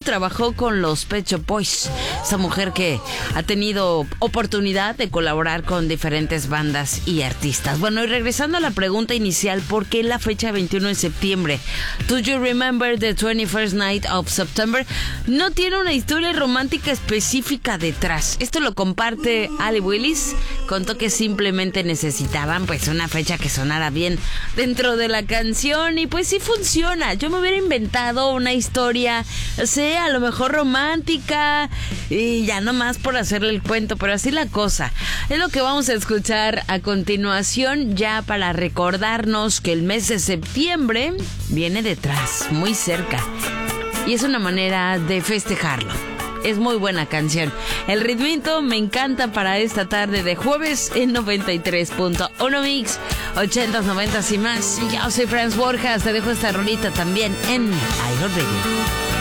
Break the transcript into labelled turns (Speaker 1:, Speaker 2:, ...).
Speaker 1: trabajó con los Pet Shop Boys, esa mujer que ha tenido oportunidad de colaborar con diferentes bandas y artistas. Bueno, y regresando a la pregunta inicial, ¿por qué la fecha 21 de septiembre? Do you remember the 21st night of September? No tiene una historia romántica específica detrás. Esto lo comparte Ali Willis. Contó que simplemente necesitaban pues una fecha que sonara bien dentro de la canción, y pues sí funciona. Yo me hubiera inventado una historia, a lo mejor romántica, y ya nomás por hacerle el cuento, pero así la cosa. Es lo que vamos a escuchar a continuación, ya para recordarnos que el mes de septiembre viene detrás, muy cerca, y es una manera de festejarlo. Es muy buena canción. El ritmito me encanta para esta tarde de jueves en 93.1 Mix, 80s, 90s y más. Yo soy Franz Borjas, te dejo esta rolita también en iHeartRadio.